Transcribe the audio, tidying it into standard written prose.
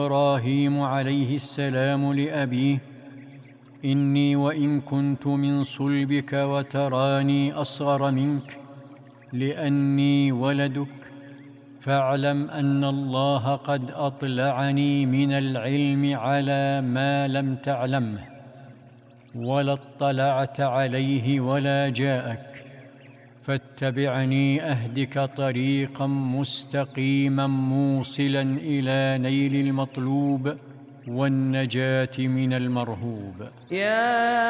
إبراهيم عليه السلام لأبيه: إني وإن كنت من صلبك وتراني أصغر منك لأني ولدك، فاعلم أن الله قد أطلعني من العلم على ما لم تعلمه، ولا اطلعت عليه ولا جاءك، فاتبعني أهدك طريقا مستقيما موصلا إلى نيل المطلوب والنجاة من المرهوب.